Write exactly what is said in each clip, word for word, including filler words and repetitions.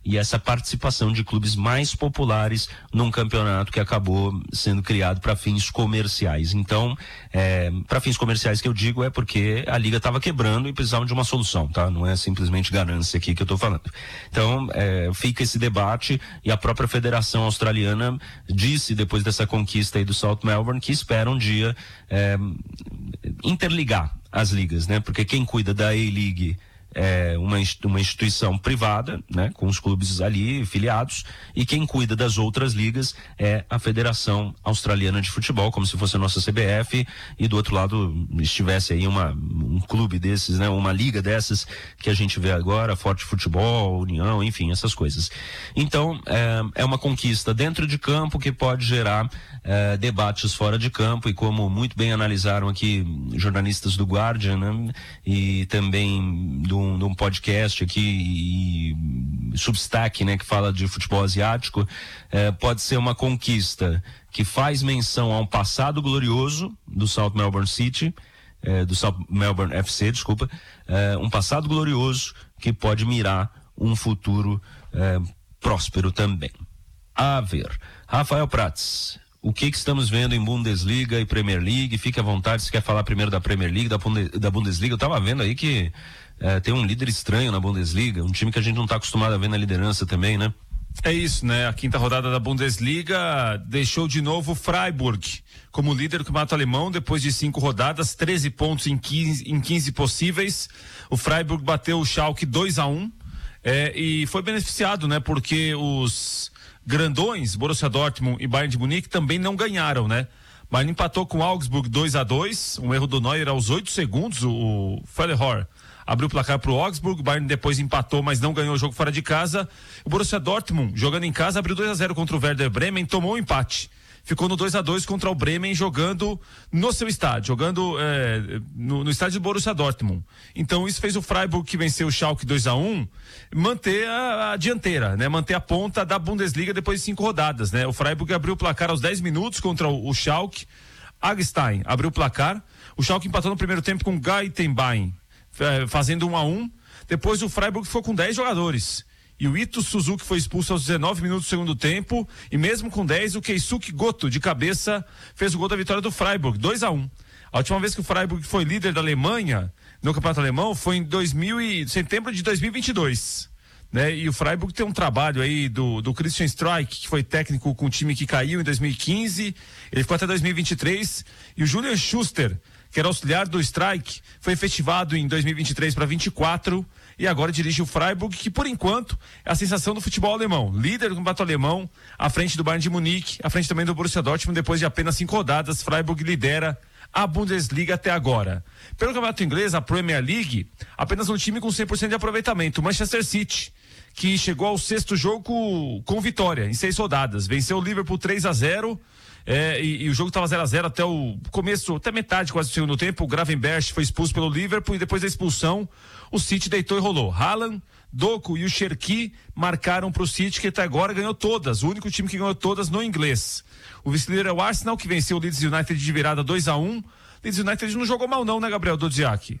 e essa participação de clubes mais populares num campeonato que acabou sendo criado para fins comerciais. Então, é, para fins comerciais que eu digo é porque a liga estava quebrando e precisavam de uma solução, tá? Não é simplesmente ganância aqui que eu estou falando. Então, é, fica esse debate, e a própria Federação Australiana disse depois dessa conquista aí do South Melbourne que espera um dia é, interligar as ligas, né? Porque quem cuida da A-League é uma, uma instituição privada, né, com os clubes ali filiados, e quem cuida das outras ligas é a Federação Australiana de Futebol, como se fosse a nossa C B F, e do outro lado estivesse aí uma, um clube desses, né, uma liga dessas que a gente vê agora, Forte Futebol, União, enfim, essas coisas. Então, é, é uma conquista dentro de campo que pode gerar é, debates fora de campo, e como muito bem analisaram aqui jornalistas do Guardian, né, e também do num podcast aqui, e Substack, né, que fala de futebol asiático, eh, pode ser uma conquista que faz menção a um passado glorioso do South Melbourne City, eh, do South Melbourne F C, desculpa, eh, um passado glorioso que pode mirar um futuro eh, próspero também. A ver, Rafael Prats, o que que estamos vendo em Bundesliga e Premier League? Fique à vontade se quer falar primeiro da Premier League, da, da Bundesliga. Eu tava vendo aí que É, tem um líder estranho na Bundesliga, um time que a gente não está acostumado a ver na liderança também, né? É isso, né? A quinta rodada da Bundesliga deixou de novo o Freiburg como líder do campeonato alemão depois de cinco rodadas, treze pontos em quinze, em quinze possíveis. O Freiburg bateu o Schalke dois a um, é, e foi beneficiado, né? Porque os grandões, Borussia Dortmund e Bayern de Munique, também não ganharam, né? Bayern empatou com o Augsburg dois a dois, um erro do Neuer aos oito segundos, o, o Fellehor abriu o placar para o Augsburg, o Bayern depois empatou, mas não ganhou o jogo fora de casa. O Borussia Dortmund, jogando em casa, abriu dois a zero contra o Werder Bremen, tomou um empate. Ficou no dois a dois contra o Bremen, jogando no seu estádio, jogando é, no, no estádio do Borussia Dortmund. Então isso fez o Freiburg, que venceu o Schalke dois a um, manter a, a dianteira, né? Manter a ponta da Bundesliga depois de cinco rodadas, né? O Freiburg abriu o placar aos dez minutos contra o, o Schalke. Agstein abriu o placar. O Schalke empatou no primeiro tempo com Gaitenbein, fazendo um a um. Depois o Freiburg ficou com dez jogadores. E o Ito Suzuki foi expulso aos dezenove minutos do segundo tempo. E mesmo com dez, o Keisuke Goto, de cabeça, fez o gol da vitória do Freiburg, dois a um. A última vez que o Freiburg foi líder da Alemanha no campeonato alemão foi em dois mil e, setembro de dois mil e vinte e dois. Né? E o Freiburg tem um trabalho aí do, do Christian Streich, que foi técnico com o time que caiu em dois mil e quinze. Ele ficou até dois mil e vinte e três. E o Julian Schuster, que era auxiliar do Streich, foi efetivado em dois mil e vinte e três para vinte e quatro e agora dirige o Freiburg, que por enquanto é a sensação do futebol alemão, líder do campeonato alemão, à frente do Bayern de Munique, à frente também do Borussia Dortmund. Depois de apenas cinco rodadas, Freiburg lidera a Bundesliga até agora. Pelo campeonato inglês, a Premier League, apenas um time com cem por cento de aproveitamento, o Manchester City, que chegou ao sexto jogo com vitória em seis rodadas, venceu o Liverpool três a zero. É, e, e o jogo estava zero a zero até o começo, até metade quase do segundo tempo. O Gravenberch foi expulso pelo Liverpool e depois da expulsão o City deitou e rolou. Haaland, Doku e o Cherki marcaram para o City, que até agora ganhou todas, o único time que ganhou todas no inglês. O vice-líder é o Arsenal, que venceu o Leeds United de virada dois a um. Leeds United não jogou mal não, né, Gabriel Dodziak?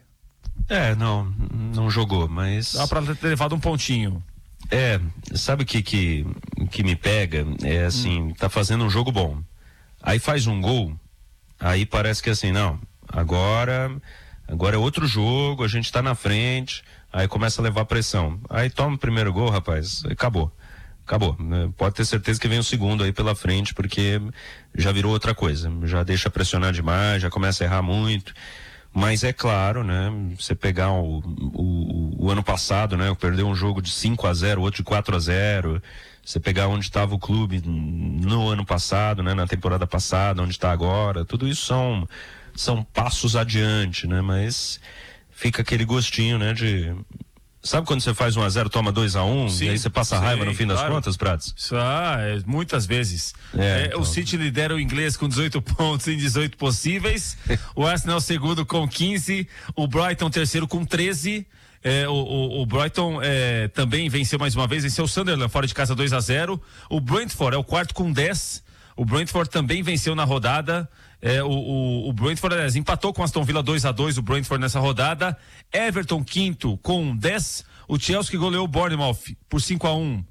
É, não, não jogou, mas dá para ter levado um pontinho. É, sabe o que, que, que me pega? É assim, hum. tá fazendo um jogo bom. Aí faz um gol, aí parece que assim, não, agora, agora é outro jogo, a gente tá na frente, aí começa a levar pressão. Aí toma o primeiro gol, rapaz, acabou, acabou. Pode ter certeza que vem o segundo aí pela frente, porque já virou outra coisa, já deixa pressionar demais, já começa a errar muito. Mas é claro, né, você pegar o, o, o ano passado, né, perdeu um jogo de cinco a zero, outro de quatro a zero, você pegar onde estava o clube no ano passado, né, na temporada passada, onde está agora, tudo isso são, são passos adiante, né, mas fica aquele gostinho, né, de... Sabe quando você faz um a zero, toma dois a um, e aí você passa raiva sim, no fim das claro. contas, Prats? Ah, é, muitas vezes. É, é, então... O City lidera o inglês com dezoito pontos em dezoito possíveis, o Arsenal segundo com quinze, o Brighton terceiro com treze. É, o, o, o Brighton é, também venceu mais uma vez, venceu o Sunderland fora de casa dois a zero. O Brentford é o quarto com dez. O Brentford também venceu na rodada. É, o, o, o Brentford, aliás, empatou com o Aston Villa dois a dois, o Brentford nessa rodada. Everton quinto com dez. O Chelsea que goleou o Bournemouth por cinco a um.